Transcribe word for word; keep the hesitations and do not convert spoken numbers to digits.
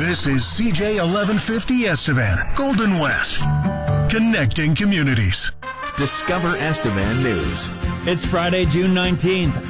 This is C J eleven fifty Estevan, Golden West, connecting communities. Discover Estevan News. It's Friday, June nineteenth,